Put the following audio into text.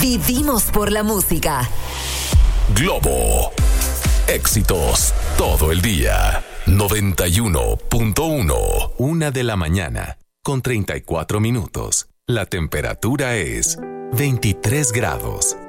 Vivimos por la música. Globo. Éxitos todo el día. 91.1. 1:00 con 34 minutos. La temperatura es 23 grados.